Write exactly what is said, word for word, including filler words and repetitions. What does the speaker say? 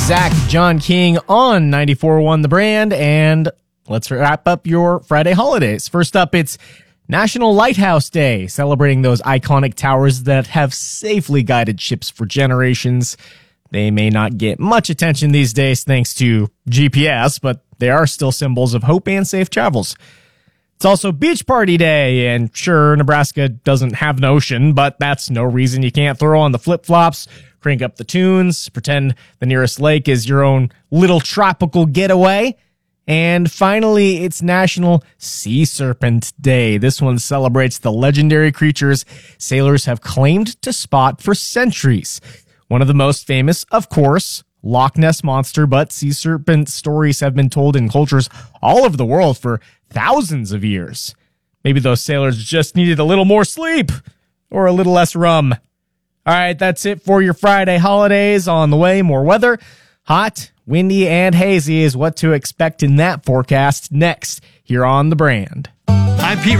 Zach John King on ninety-four point one The Brand, and let's wrap up your Friday holidays. First up, it's National Lighthouse Day, celebrating those iconic towers that have safely guided ships for generations. They may not get much attention these days thanks to G P S, but they are still symbols of hope and safe travels. It's also Beach Party Day, and sure, Nebraska doesn't have an ocean, but that's no reason you can't throw on the flip-flops, crank up the tunes, pretend the nearest lake is your own little tropical getaway. And finally, it's National Sea Serpent Day. This one celebrates the legendary creatures sailors have claimed to spot for centuries. One of the most famous, of course, Loch Ness Monster, but sea serpent stories have been told in cultures all over the world for thousands of years. Maybe those sailors just needed a little more sleep or a little less rum. All right, that's it for your Friday holidays. On the way, more weather. Hot, windy, and hazy is what to expect in that forecast next here on The Brand. I'm Pete